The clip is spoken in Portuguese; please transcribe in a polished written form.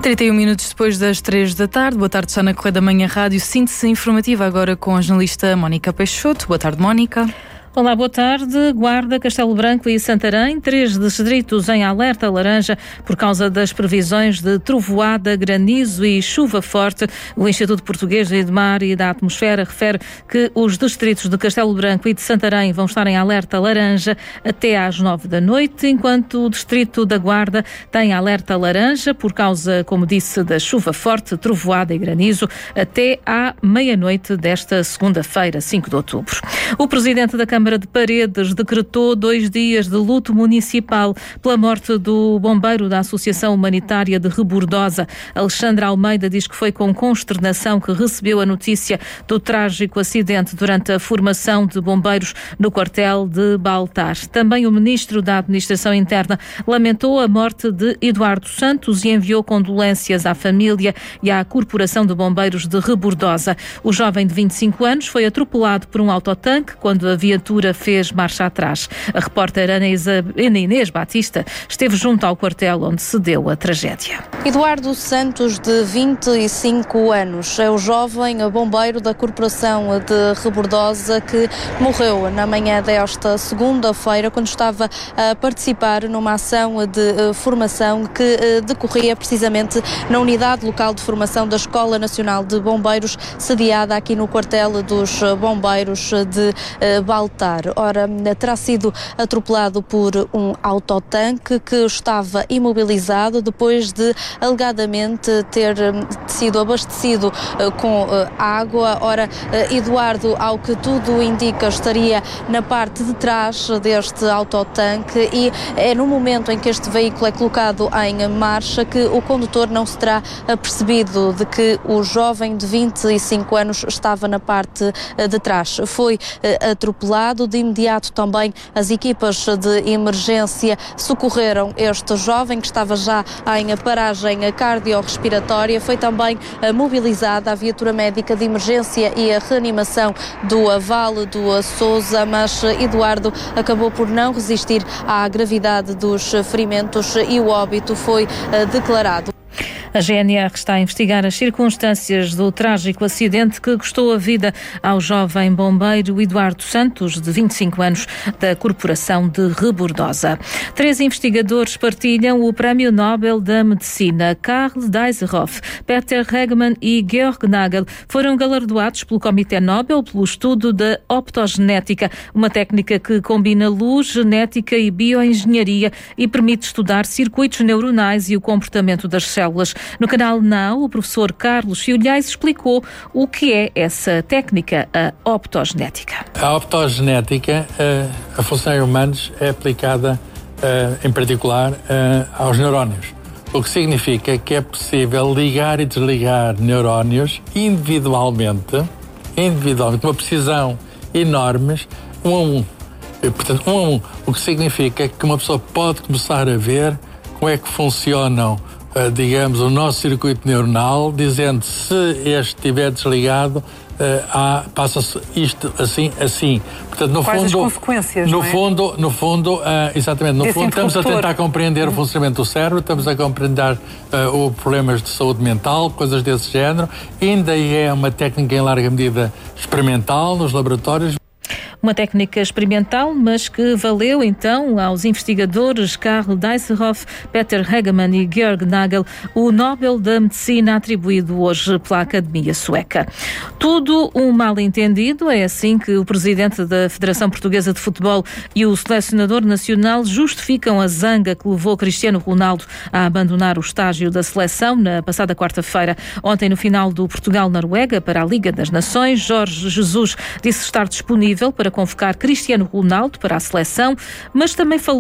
31 minutos depois das 3 da tarde. Boa tarde, está na Correia da Manhã Rádio. Síntese informativa agora com a jornalista Mónica Peixoto. Boa tarde, Mónica. Olá, boa tarde. Guarda, Castelo Branco e Santarém, 3 distritos em alerta laranja por causa das previsões de trovoada, granizo e chuva forte. O Instituto Português do Mar e da Atmosfera refere que os distritos de Castelo Branco e de Santarém vão estar em alerta laranja até às 9 da noite, enquanto o distrito da Guarda tem alerta laranja por causa, como disse, da chuva forte, trovoada e granizo até à meia-noite desta segunda-feira, 5 de outubro. O presidente da Câmara de Paredes decretou 2 dias de luto municipal pela morte do bombeiro da Associação Humanitária de Rebordosa. Alexandra Almeida diz que foi com consternação que recebeu a notícia do trágico acidente durante a formação de bombeiros no quartel de Baltar. Também o ministro da Administração Interna lamentou a morte de Eduardo Santos e enviou condolências à família e à Corporação de Bombeiros de Rebordosa. O jovem de 25 anos foi atropelado por um autotanque quando a viatura fez marcha atrás. A repórter Ana Inês Batista esteve junto ao quartel onde se deu a tragédia. Eduardo Santos, de 25 anos, é o jovem bombeiro da Corporação de Rebordosa que morreu na manhã desta segunda-feira quando estava a participar numa ação de formação que decorria precisamente na unidade local de formação da Escola Nacional de Bombeiros, sediada aqui no quartel dos bombeiros de Baltar. Ora, terá sido atropelado por um autotanque que estava imobilizado depois de alegadamente ter sido abastecido com água. Ora, Eduardo, ao que tudo indica, estaria na parte de trás deste autotanque e é no momento em que este veículo é colocado em marcha que o condutor não se terá apercebido de que o jovem de 25 anos estava na parte de trás. Foi atropelado. De imediato também as equipas de emergência socorreram este jovem que estava já em paragem cardiorrespiratória. Foi também mobilizada a viatura médica de emergência e a reanimação do Vale do Sousa, mas Eduardo acabou por não resistir à gravidade dos ferimentos e o óbito foi declarado. A GNR está a investigar as circunstâncias do trágico acidente que custou a vida ao jovem bombeiro Eduardo Santos, de 25 anos, da Corporação de Rebordosa. 3 investigadores partilham o Prémio Nobel da Medicina. Karl Dijsselhoff, Peter Hegemann e Georg Nagel foram galardoados pelo Comitê Nobel pelo estudo da optogenética, uma técnica que combina luz, genética e bioengenharia e permite estudar circuitos neuronais e o comportamento das células. No canal Now, o professor Carlos Fiolhais explicou o que é essa técnica, a optogenética. A optogenética, a funções humanas, é aplicada, em particular, aos neurónios. O que significa que é possível ligar e desligar neurónios individualmente, uma precisão enorme, um a um. Portanto, um a um. O que significa que uma pessoa pode começar a ver como é que funcionam, digamos, o nosso circuito neuronal, dizendo se este estiver desligado, passa-se isto assim. Portanto, no Quais fundo, as consequências, exatamente, no fundo estamos a tentar compreender o funcionamento do cérebro, estamos a compreender problemas de saúde mental, coisas desse género. Ainda é uma técnica em larga medida experimental nos laboratórios. Uma técnica experimental, mas que valeu então aos investigadores Karl Dijsselhoff, Peter Hegemann e Georg Nagel o Nobel da Medicina atribuído hoje pela Academia Sueca. Tudo um mal-entendido, é assim que o presidente da Federação Portuguesa de Futebol e o selecionador nacional justificam a zanga que levou Cristiano Ronaldo a abandonar o estágio da seleção na passada quarta-feira. Ontem, no final do Portugal-Noruega para a Liga das Nações, Jorge Jesus disse estar disponível para convocar Cristiano Ronaldo para a seleção, mas também falou